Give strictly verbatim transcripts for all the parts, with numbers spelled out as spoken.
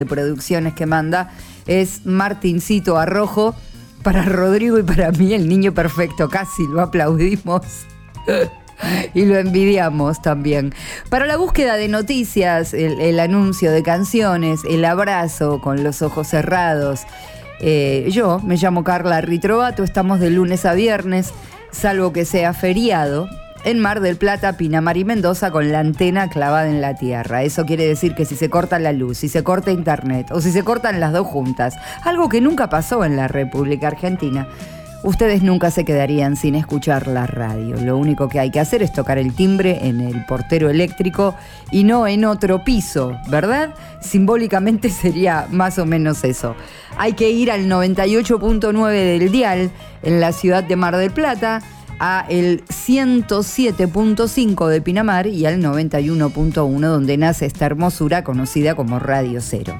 de producciones que manda es Martincito Arrojo. Para Rodrigo y para mí el niño perfecto, casi lo aplaudimos y lo envidiamos también. Para la búsqueda de noticias, el, el anuncio de canciones, el abrazo con los ojos cerrados. Eh, yo me llamo Carla Ritrovato, estamos de lunes a viernes, salvo que sea feriado, en Mar del Plata, Pinamar y Mendoza con la antena clavada en la tierra. Eso quiere decir que si se corta la luz, si se corta internet o si se cortan las dos juntas, algo que nunca pasó en la República Argentina, ustedes nunca se quedarían sin escuchar la radio. Lo único que hay que hacer es tocar el timbre en el portero eléctrico y no en otro piso, ¿verdad? Simbólicamente sería más o menos eso. Hay que ir al noventa y ocho punto nueve del dial en la ciudad de Mar del Plata, a el ciento siete punto cinco de Pinamar y al noventa y uno punto uno donde nace esta hermosura conocida como Radio Cero.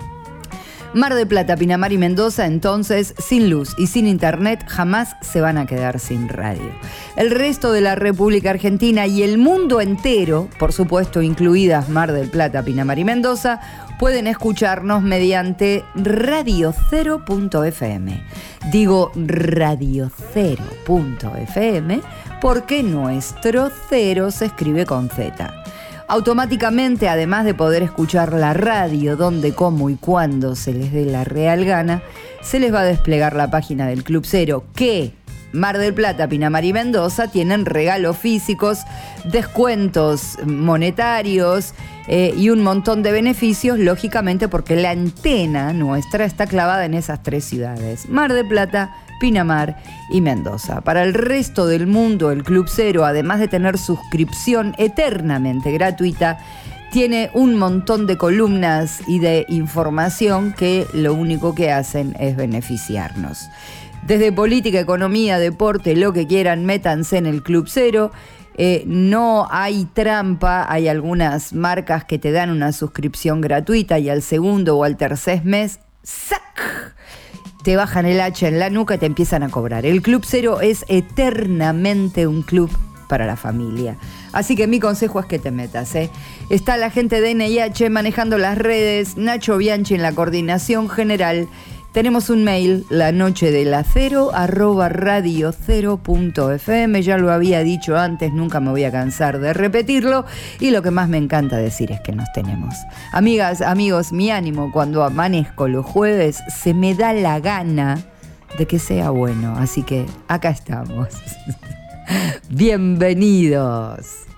Mar del Plata, Pinamar y Mendoza, entonces, sin luz y sin internet, jamás se van a quedar sin radio. El resto de la República Argentina y el mundo entero, por supuesto, incluidas Mar del Plata, Pinamar y Mendoza, pueden escucharnos mediante radio cero punto efe eme. Digo radio cero punto efe eme porque nuestro cero se escribe con Z. Automáticamente, además de poder escuchar la radio donde, cómo y cuándo se les dé la real gana, se les va a desplegar la página del Club Cero, que Mar del Plata, Pinamar y Mendoza tienen regalos físicos, descuentos monetarios eh, y un montón de beneficios, lógicamente porque la antena nuestra está clavada en esas tres ciudades, Mar del Plata, Pinamar y Mendoza. Para el resto del mundo, el Club Cero, además de tener suscripción eternamente gratuita, tiene un montón de columnas y de información que lo único que hacen es beneficiarnos. Desde política, economía, deporte, lo que quieran, métanse en el Club Cero. Eh, no hay trampa, hay algunas marcas que te dan una suscripción gratuita y al segundo o al tercer mes, ¡sac!, te bajan el hacha en la nuca y te empiezan a cobrar. El Club Cero es eternamente un club para la familia. Así que mi consejo es que te metas, ¿eh? Está la gente de N I H manejando las redes, Nacho Bianchi en la coordinación general. Tenemos un mail, la noche de la cero, arroba radio cero punto efe eme. Ya lo había dicho antes, nunca me voy a cansar de repetirlo. Y lo que más me encanta decir es que nos tenemos. Amigas, amigos, mi ánimo cuando amanezco los jueves, se me da la gana de que sea bueno. Así que acá estamos. Bienvenidos.